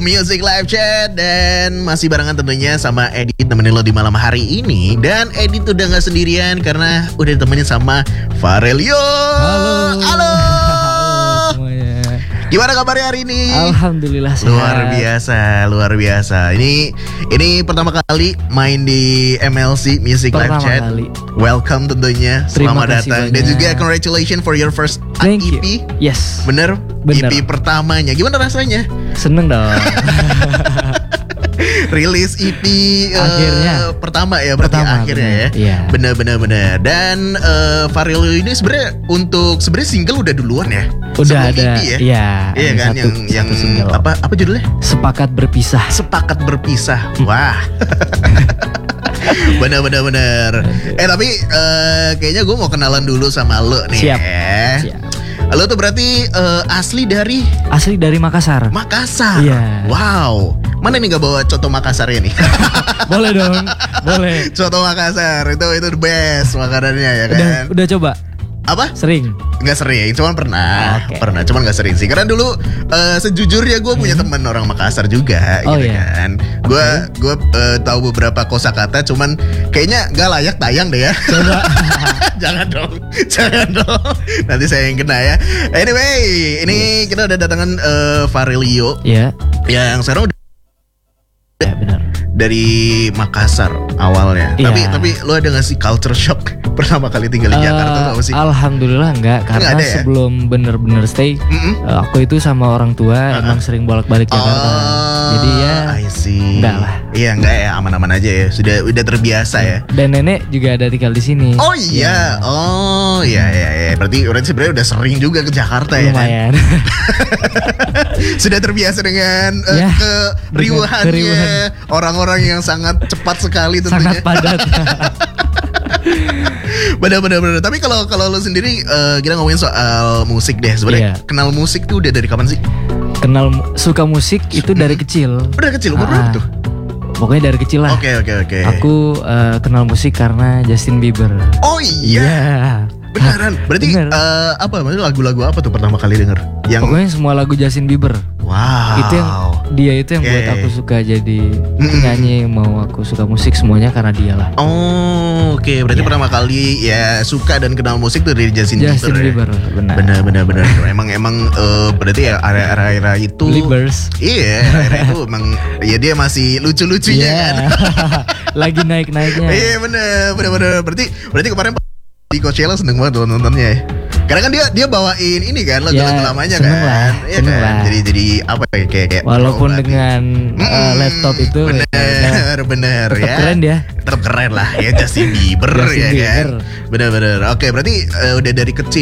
Music Live Chat. Dan masih barengan tentunya sama Edit nemenin lo di malam hari ini. Dan Edit udah gak sendirian karena udah ditemenin sama Farelio. Halo. Halo Semuanya. Gimana kabarnya hari ini? Alhamdulillah sehat. Luar biasa. Ini pertama kali main di MLC Music Live Pertama Chat. kali. Welcome tentunya. Terima Selamat kasih datang. Dan banyak. juga congratulations for your first Thank EP. you. Yes. Bener? Bener. EP pertamanya. Gimana rasanya? Seneng dong. Rilis EP Akhirnya. pertama ya berarti Pertama, akhirnya bener. ya. Iya. Bener. Dan Farelio ini sebenarnya sebenarnya single udah duluan ya. Udah Sebelum ada. EP ya. Iya. Iya ada kan yang satu single. apa judulnya? Sepakat berpisah. Sepakat berpisah. Wah. Bener. Tapi kayaknya gue mau kenalan dulu sama lo nih. Siap. Ya. Lo tuh berarti asli dari Asli dari Makassar. Makassar. Iya. Wow. Mana nih gak bawa coto Makassar ya nih? Boleh dong. Boleh. Coto Makassar itu the best makanannya ya kan. Udah coba. Apa? Sering. Nggak sering, cuman pernah, Oke. cuman nggak sering sih. Karena dulu sejujurnya gue punya teman orang Makassar juga, Oh, gitu iya. kan. Gue tahu beberapa kosakata, cuman kayaknya nggak layak tayang deh ya. Coba. jangan dong. Nanti saya yang kena ya. Anyway, ini kita udah datangan Farelio Iya. yang sekarang udah Ya benar. dari Makassar awalnya. Iya. Tapi lu ada nggak sih culture shock pertama kali tinggal di Jakarta tuh apa sih? Alhamdulillah enggak, karena Nggak ada ya? sebelum bener-bener stay aku itu sama orang tua emang sering bolak-balik Jakarta. Jadi ya I see. enggak lah. Iya enggak ya, aman-aman aja ya. Udah terbiasa ya. Dan nenek juga ada tinggal di sini. Oh iya. Oh iya. Berarti sebenarnya udah sering juga ke Jakarta ya. Kan? Lumayan. Sudah terbiasa dengan Ya, keriuhannya keriuhan. orang-orang yang sangat cepat sekali tentunya. Sangat padat. Bener. Tapi kalau lo sendiri kita ngomongin soal musik deh. Sebenarnya Iya. kenal musik tuh udah dari kapan sih? Suka musik itu dari kecil. Udah kecil, umur berapa tuh? Pokoknya dari kecil lah. Oke. Aku kenal musik karena Justin Bieber. Oh iya. Iya. Beneran. Berarti Bener. apa? Maksudnya lagu-lagu apa tuh pertama kali denger? Yang Pokoknya semua lagu Justin Bieber. wow. Dia itu yang buat Oke. aku suka jadi penyanyi, mau aku suka musik semuanya karena dia lah. Oh, oke. Berarti Ya. pertama kali ya suka dan kenal musik tuh dari Justin Bieber. Bieber, benar. Bener. emang berarti ya era itu. Liebers. Iya, era itu emang ya dia masih lucu-lucunya kan. Iya. Lagi naik-naiknya. Iya bener. Berarti kemarin di Coachella seneng banget tuh nontonnya ya. Karena kan dia bawain ini kan lagu-lagu Ya, lamanya seneng kan. lah, Iya seneng kan. lah. Jadi apa ya kayak Walaupun throwback. dengan laptop itu Bener tetap ya. keren dia. Tetap keren lah ya Justin Bieber Justin ya kan. Bieber. Bener. Oke, berarti udah dari kecil